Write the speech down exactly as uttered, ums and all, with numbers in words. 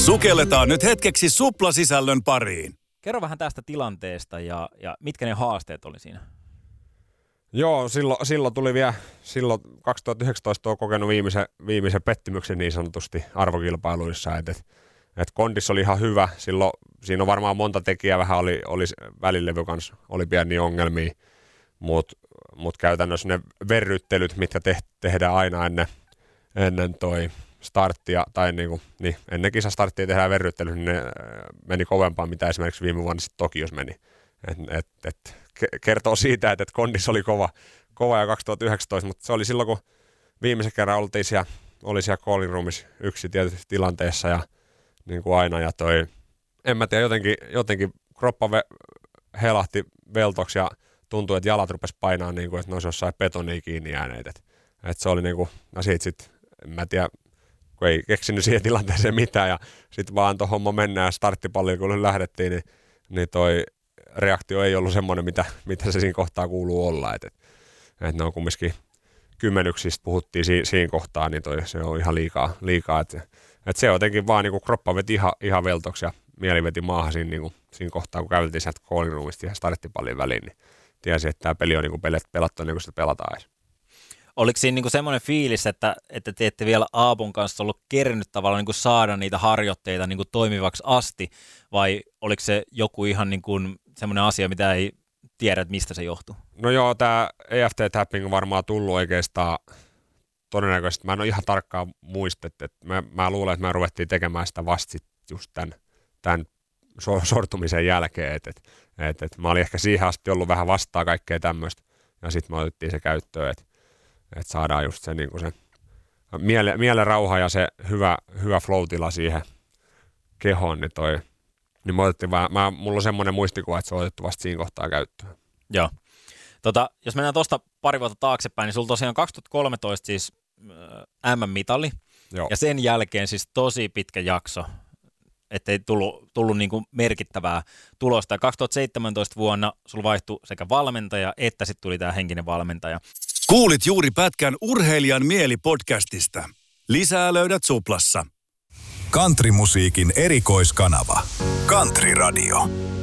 Sukelletaan nyt hetkeksi suplasisällön pariin. Kerro vähän tästä tilanteesta ja, ja mitkä ne haasteet oli siinä? Joo, silloin, silloin tuli vielä, silloin kaksituhattayhdeksäntoista on kokenut viimeisen, viimeisen pettymyksen niin sanotusti arvokilpailuissa, että et, et kondis oli ihan hyvä, silloin siinä on varmaan monta tekijää, vähän oli, oli välilevy kanssa, oli pieniä ongelmia, mutta mut käytännössä ne verryttelyt, mitkä te, tehdään aina ennen, ennen toi starttia, tai niinku, niin, ennen kisastarttia tehdään verryttelyt, niin ne meni kovempaa, mitä esimerkiksi viime vuonna sitten Tokios meni. Et, et, et, kertoo siitä, että et kondis oli kova, kova ja kaksituhattayhdeksäntoista, mutta se oli silloin, kun viimeisen kerran oltiin siellä, oli siellä callin roomissa yksi tietysti tilanteessa ja niin kuin aina, ja toi, en mä tiedä, jotenkin, jotenkin kroppa ve, helahti veltoksi ja tuntui, että jalat rupesi painaa niin kuin, että ne olisi jossain betonia kiinni jääneet. Et, et se oli niin kuin, no siitä sitten, en mä tiedä, kun ei keksinyt siihen tilanteeseen mitään ja sitten vaan tuon homma mennään ja starttipalliin kun lähdettiin, niin, niin toi reaktio ei ollut semmoinen, mitä, mitä se siinä kohtaa kuuluu olla. Et, et, et ne on kumminkin kymmenyksistä puhuttiin si, siinä kohtaa, niin toi, se on ihan liikaa. liikaa et, et se jotenkin vaan niin kroppa veti ihan, ihan veltoksi ja mieli veti maahan siinä, niin kuin, siinä kohtaa, kun käveltiin sieltä callin roomista ihan starttipallin väliin, niin tiesi, että tämä peli on niin pelat, pelattu niin kuin sitä pelataan edes. Oliko siinä niinku semmoinen fiilis, että, että te ette vielä Aapon kanssa ollut kerännyt tavallaan niinku saada niitä harjoitteita niinku toimivaksi asti, vai oliko se joku ihan niinku semmoinen asia, mitä ei tiedä, että mistä se johtuu? No joo, tämä E F T-tapping on varmaan tullut oikeastaan todennäköisesti. Mä en ole ihan tarkkaan muistettu, että mä, mä luulen, että me ruvettiin tekemään sitä vasta sit just tämän, tämän sortumisen jälkeen, että et, et, et mä olin ehkä siihen asti ollut vähän vastaa kaikkea tämmöistä, ja sitten me otettiin se käyttöön, että että saadaan just se, niin se miele, mielen rauha ja se hyvä, hyvä flow-tila siihen kehoon, niin toi, niin mä otettiin vaan, mä, mulla on semmoinen muistikuva, että se on otettu vasta siinä kohtaa käyttöön. Joo. Tota, jos mennään tuosta pari vuotta taaksepäin, niin sulla tosiaan kaksituhattakolmetoista siis äh, M M-mitali, Joo. Ja sen jälkeen siis tosi pitkä jakso, ettei tullut, tullut niin kuin merkittävää tulosta. Ja kaksituhattaseitsemäntoista vuonna sulla vaihtui sekä valmentaja, että sitten tuli tämä henkinen valmentaja. Kuulit juuri pätkän Urheilijan mieli podcastista. Lisää löydät Suplassa. Countrymusiikin erikoiskanava. Country Radio.